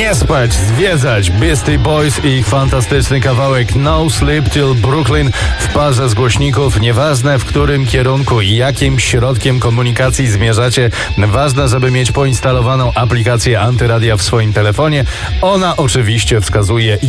Nie spać, zwiedzać Beastie Boys i ich fantastyczny kawałek No Sleep Till Brooklyn w parze z głośników. Nieważne w którym kierunku i jakim środkiem komunikacji zmierzacie, ważne, żeby mieć poinstalowaną aplikację Antyradia w swoim telefonie. Ona oczywiście wskazuje